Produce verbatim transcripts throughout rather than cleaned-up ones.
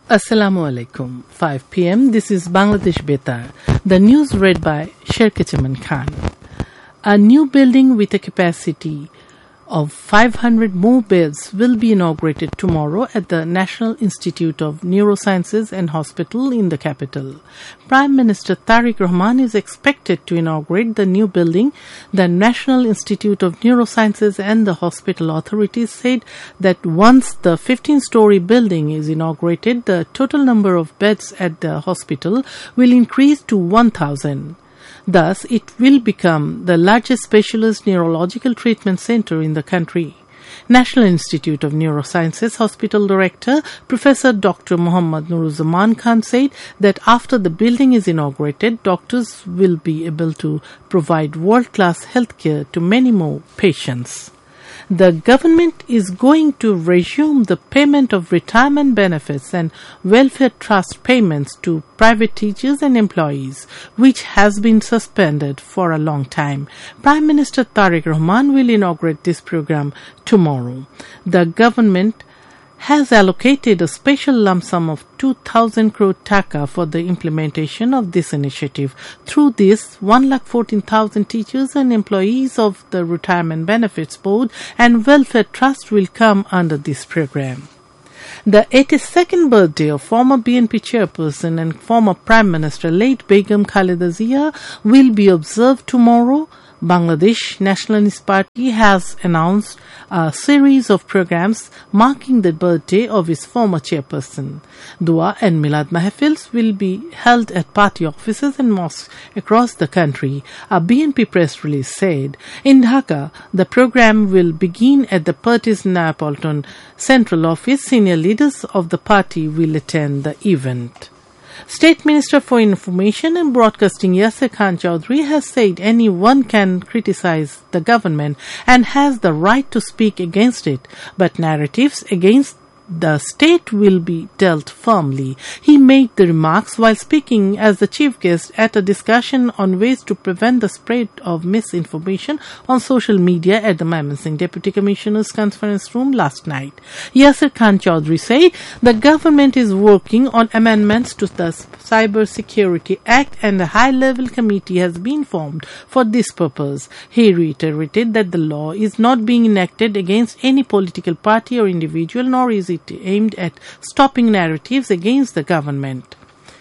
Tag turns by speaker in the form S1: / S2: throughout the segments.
S1: Assalamu alaikum. five p.m. This is Bangladesh Betar. The news read by Sherkechaman Khan. A new building with a capacity of five hundred more beds will be inaugurated tomorrow at the National Institute of Neurosciences and Hospital in the capital. Prime Minister Tariq Rahman is expected to inaugurate the new building. The National Institute of Neurosciences and the hospital authorities said that once the fifteen-story building is inaugurated, the total number of beds at the hospital will increase to one thousand. Thus, it will become the largest specialist neurological treatment center in the country. National Institute of Neurosciences Hospital Director Professor Doctor Muhammad Nuruzzaman Khan said that after the building is inaugurated, doctors will be able to provide world-class healthcare to many more patients. The government is going to resume the payment of retirement benefits and welfare trust payments to private teachers and employees, which has been suspended for a long time. Prime Minister Tariq Rahman will inaugurate this program tomorrow. The government has allocated a special lump sum of two thousand crore taka for the implementation of this initiative. Through this, one lakh fourteen thousand teachers and employees of the Retirement Benefits Board and Welfare Trust will come under this program. The eighty-second birthday of former B N P chairperson and former Prime Minister late Begum Khaleda Zia will be observed tomorrow. Bangladesh Nationalist Party has announced a series of programs marking the birthday of its former chairperson. Dua and Milad Mahfils will be held at party offices and mosques across the country. A B N P press release said. In Dhaka, the program will begin at the party's Neapolitan Central Office. Senior leaders of the party will attend the event. State Minister for Information and Broadcasting Yasir Khan Chowdhury has said anyone can criticize the government and has the right to speak against it, but narratives against the state will be dealt firmly. He made the remarks while speaking as the chief guest at a discussion on ways to prevent the spread of misinformation on social media at the Mymensingh Deputy Commissioner's conference room last night. Yasir Khan Chowdhury said the government is working on amendments to the Cyber Security Act and a high-level committee has been formed for this purpose. He reiterated that the law is not being enacted against any political party or individual, nor is it aimed at stopping narratives against the government.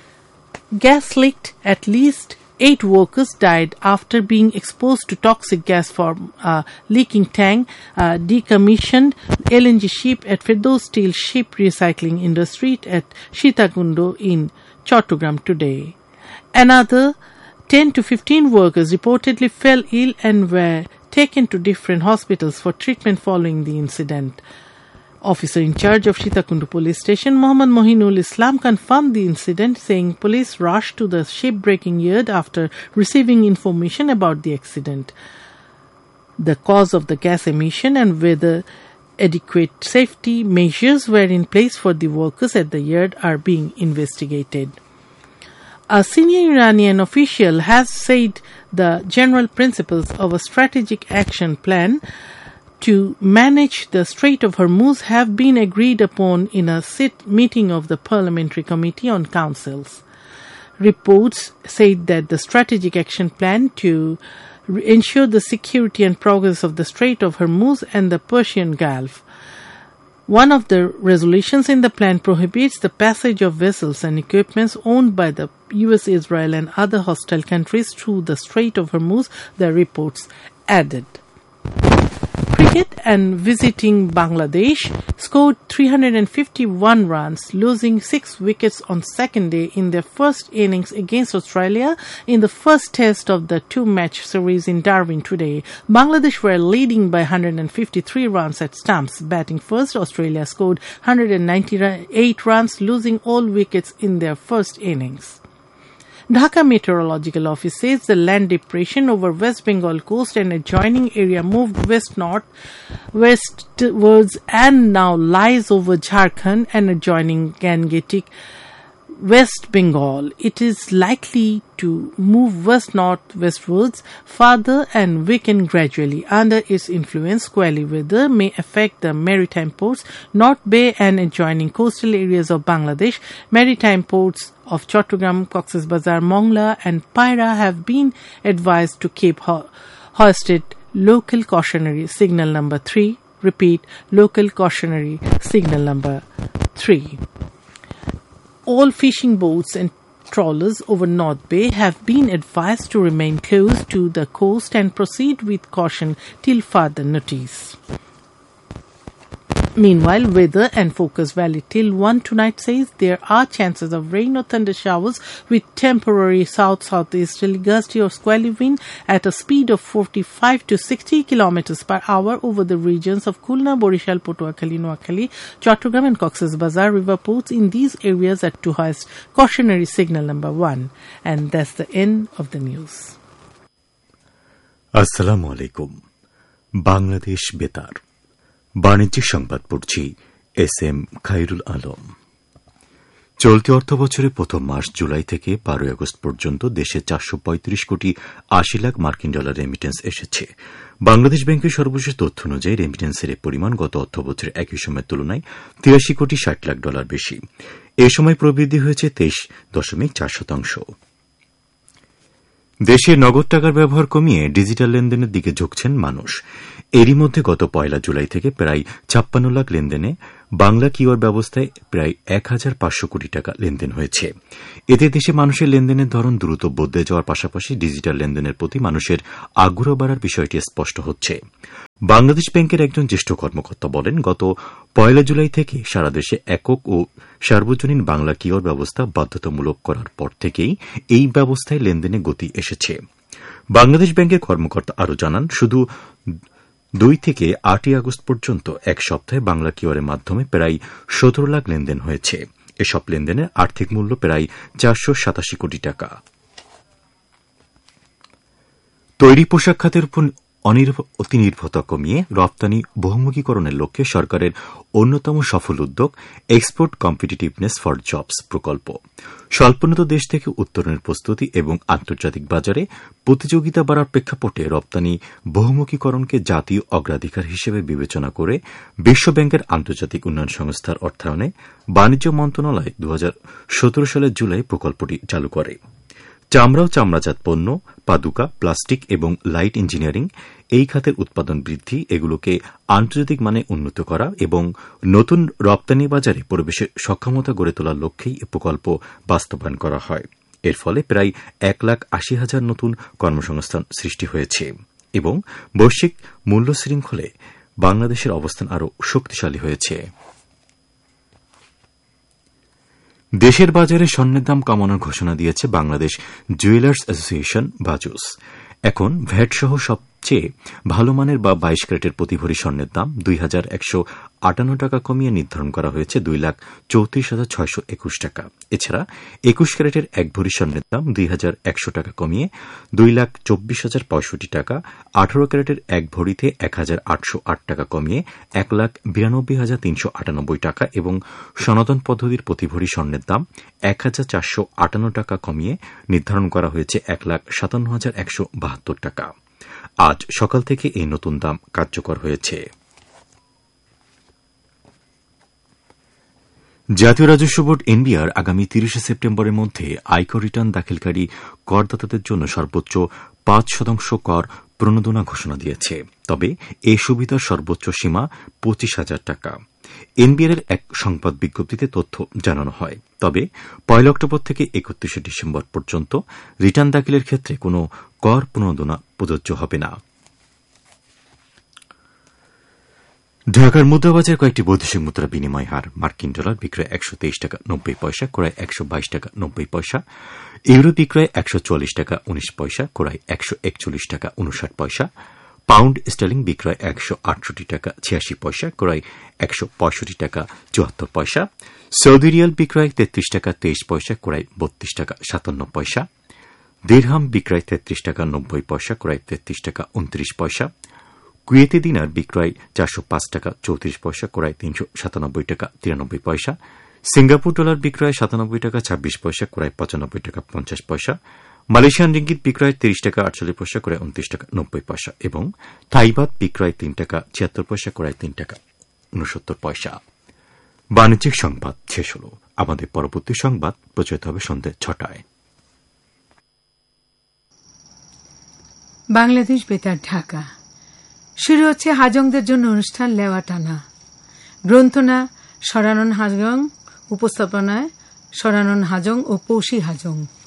S1: Gas leaked. At least eight workers died after being exposed to toxic gas from a leaking tank. A decommissioned L N G ship at Firdaus Steel Ship Recycling Industry at Sitakundo in Chattogram today. Another ten to fifteen workers reportedly fell ill and were taken to different hospitals for treatment following the incident. Officer in charge of Sitakundo Police Station, Muhammad Mohinul Islam, confirmed the incident, saying police rushed to the ship-breaking yard after receiving information about the accident. The cause of the gas emission and whether adequate safety measures were in place for the workers at the yard are being investigated. A senior Iranian official has said the general principles of a strategic action plan to manage the Strait of Hormuz have been agreed upon in a sit meeting of the Parliamentary Committee on Councils. Reports said that the strategic action plan to ensure the security and progress of the Strait of Hormuz and the Persian Gulf. One of the resolutions in the plan prohibits the passage of vessels and equipments owned by the U S, Israel and other hostile countries through the Strait of Hormuz, the reports added. Cricket and visiting Bangladesh scored three hundred fifty-one runs, losing six wickets on second day in their first innings against Australia in the first test of the two-match series in Darwin today. Bangladesh were leading by one hundred fifty-three runs at stumps. Batting first, Australia scored one hundred ninety-eight runs, losing all wickets in their first innings. Dhaka Meteorological Office says the land depression over West Bengal coast and adjoining area moved west-north westwards and now lies over Jharkhand and adjoining Gangetic West Bengal. It is likely to move west-northwestwards farther and weaken gradually. Under its influence, squally weather may affect the maritime ports, North Bay and adjoining coastal areas of Bangladesh. Maritime ports of Chattogram, Cox's Bazar, Mongla and Paira have been advised to keep ho- hoisted local cautionary signal number three. Repeat, local cautionary signal number three. All fishing boats and trawlers over North Bay have been advised to remain close to the coast and proceed with caution till further notice. Meanwhile, weather and Focus Valley till one tonight says there are chances of rain or thunder showers with temporary south-southeasterly gusty or squally wind at a speed of forty-five to sixty kilometers per hour over the regions of Khulna, Borishal, Patuakhali, Noakhali, Chattogram and Cox's Bazar river ports. In these areas at to hoist cautionary signal number one. And that's the end of the news.
S2: Assalamu alaikum. Bangladesh Betar. বাণিজ্যিক সংবাদ পড়ছি S M Khairul Alam. চলতি অর্থবছরে প্রথম মাস জুলাই থেকে বারোই August পর্যন্ত দেশে চারশো পঁয়ত্রিশ কোটি আশি লাখ মার্কিন ডলার রেমিটেন্স এসেছে। বাংলাদেশ ব্যাংকের সর্বশেষ তথ্য অনুযায়ী রেমিটেন্সের পরিমাণ গত অর্থবছরের একই সময়ের তুলনায় তিরাশি কোটি ষাট লাখ ডলার বেশি। এ সময় প্রবৃদ্ধি হয়েছে তেইশ দশমিক চার শতাংশ। দেশে নগদ টাকার ব্যবহার কমিয়ে ডিজিটাল লেনদেনের দিকে ঝুঁকছেন মানুষ। এরই মধ্যে গত পয়লা জুলাই থেকে প্রায় ছাপ্পান্ন লাখ লেনদেনে বাংলা কিউআর ব্যবস্থায় প্রায় এক হাজার পাঁচশো কোটি টাকা লেনদেন হয়েছে। এতে দেশে মানুষের লেনদেনের ধরন দ্রুত বদলে যাওয়ার পাশাপাশি ডিজিটাল লেনদেনের প্রতি মানুষের আগ্রহ বাড়ার বিষয়টি স্পষ্ট হচ্ছে। বাংলাদেশ ব্যাংকের একজন জ্যেষ্ঠ কর্মকর্তা বলেন, গত পয়লা জুলাই থেকে সারা দেশে একক ও সার্বজনীন বাংলা কিউআর ব্যবস্থা বাধ্যতামূলক করার পর থেকেই এই ব্যবস্থায় লেনদেনে গতি এসেছে। বাংলাদেশ ব্যাংকের কর্মকর্তা আরও জানান, শুধু দুই থেকে আটই আগস্ট পর্যন্ত এক সপ্তাহে বাংলা কিউআরের মাধ্যমে প্রায় সতেরো লাখ লেনদেন হয়েছে। এসব লেনদেনের আর্থিক মূল্য প্রায় চারশো সাতাশি কোটি টাকা। তৈরি পোশাক খাতের উপর অতিনির্ভরতা কমিয়ে রপ্তানি বহুমুখীকরণের লক্ষ্যে সরকারের অন্যতম সফল উদ্যোগ এক্সপোর্ট কম্পিটিটিভনেস ফর জবস প্রকল্প। স্বল্পোন্নত দেশ থেকে উত্তরণের প্রস্তুতি এবং আন্তর্জাতিক বাজারে প্রতিযোগিতা বাড়ার প্রেক্ষাপটে রপ্তানি বহুমুখীকরণকে জাতীয় অগ্রাধিকার হিসেবে বিবেচনা করে বিশ্বব্যাংকের আন্তর্জাতিক উন্নয়ন সংস্থার অর্থায়নে বাণিজ্য মন্ত্রণালয় দু হাজার সতেরো সালের জুলাই প্রকল্পটি চালু করে। চামড়া ও চামড়াজাত পণ্য, পাদুকা, প্লাস্টিক এবং লাইট ইঞ্জিনিয়ারিং এই খাতের উৎপাদন বৃদ্ধি, এগুলোকে আন্তর্জাতিক মানে উন্নত করা এবং নতুন রপ্তানি বাজারে প্রবেশের সক্ষমতা গড়ে তোলার লক্ষ্যেই এ প্রকল্প বাস্তবায়ন করা হয়। এর ফলে প্রায় এক লাখ আশি হাজার নতুন কর্মসংস্থান সৃষ্টি হয়েছে এবং বৈশ্বিক মূল্য শৃঙ্খলে বাংলাদেশের অবস্থান আরও শক্তিশালী হয়েছে। দেশের বাজারে স্বর্ণের দাম কমানোর ঘোষণা দিয়েছে বাংলাদেশ জুয়েলার্স অ্যাসোসিয়েশন বাজুস। এখন ভ্যাট সহ সবচেয়ে ভালো মানের বা বাইশ ক্যারেটের প্রতি ভরি স্বর্ণের দাম দুই হাজার একশো আটান্ন টাকা কমিয়ে নির্ধারণ করা হয়েছে দুই লাখ চৌত্রিশ হাজার ছয়শো একুশ টাকা। এছাড়া একুশ ক্যারেটের এক ভরি স্বর্ণের দাম দুই হাজার একশো টাকা কমিয়ে দুই লাখ চব্বিশ হাজার পঁয়ষট্টি টাকা, আঠারো ক্যারেটের এক ভরিতে এক হাজার আটশো আট টাকা কমিয়ে এক লাখ বিরানব্বই হাজার তিনশো আটানব্বই টাকা এবং সনাতন পদ্ধতির প্রতি ভরি স্বর্ণের দাম এক হাজার চারশো আটান্ন টাকা কমিয়ে নির্ধারণ করা হয়েছে এক লাখ সাতান্ন হাজার একশো বাহাত্তর টাকা। আজ সকাল থেকে এই নতুন দাম কার্যকর হয়েছে। জাতীয় রাজস্ব বোর্ড এনবিআর আগামী তিরিশে সেপ্টেম্বরের মধ্যে আয়কর রিটার্ন দাখিলকারী করদাতাদের জন্য সর্বোচ্চ পাঁচ শতাংশ কর প্রণোদনা ঘোষণা দিয়েছে। তবে এই সুবিধার সর্বোচ্চ সীমা পঁচিশ হাজার টাকা। এনবিআর এর এক সংবাদ বিজ্ঞপ্তিতে তথ্য জানানো হয়। তবে পয়লা অক্টোবর থেকে একত্রিশে ডিসেম্বর পর্যন্ত রিটার্ন দাখিলের ক্ষেত্রে কোনো কর প্রণোদনা প্রযোজ্য হবে না। ঢাকার মুদ্রাবাজার কয়েকটি বৈদেশিক মুদ্রা বিনিময় হার: মার্কিন ডলার বিক্রয় একশো তেইশ টাকা নব্বই পয়সা, ক্রয় একশো বাইশ টাকা নব্বই পয়সা; ইউরো বিক্রয় একশো চুয়াল্লিশ টাকা উনিশ পয়সা, ক্রয় একশো একচল্লিশ টাকা উনষাট পয়সা; পাউন্ড স্টার্লিং বিক্রয় একশো আটষট্টি টাকা ছিয়াশি পয়সা, ক্রয় একশো পঁয়ষট্টি টাকা চুয়াত্তর পয়সা; সৌদি রিয়াল বিক্রয় তেত্রিশ টাকা তেইশ পয়সা, ক্রয় বত্রিশ টাকা সাতান্ন পয়সা; দিরহাম বিক্রয় তেত্রিশ টাকা নব্বই পয়সা, ক্রয় তেত্রিশ টাকা উনত্রিশ পয়সা; কুয়েতি দিনার বিক্রয় চারশো পাঁচ টাকা চৌত্রিশ পয়সা, ক্রয় তিনশো সাতানব্বই টাকা তিরানব্বই পয়সা; সিঙ্গাপুর ডলার বিক্রয় সাতানব্বই টাকা ছাব্বিশ পয়সা ক্রয় পঁচানব্বই টাকা পঞ্চাশ পয়সা, মালয়েশিয়ান রিঙ্গিত বিক্রয় তিরিশ টাকা আটচল্লিশ পয়সা ক্রয় উনত্রিশ টাকা নব্বই পয়সা এবং থাইবাদ বিক্রয় তিন টাকা ছিয়াত্তর পয়সা ক্রয় তিন টাকা উনসত্তর পয়সা। বাণিজ্যিক সংবাদ শেষ হল। আমাদের পরবর্তী সংবাদ প্রচারিত হবে সন্ধ্যে ছটায়।
S3: বাংলাদেশ বেতার, ঢাকা। শুরু হচ্ছে হাজংদের জন্য অনুষ্ঠান লেওয়া টানা। গ্রন্থনা সরানন হাজং, উপস্থাপনায় সরানন হাজং ও পৌশী হাজং।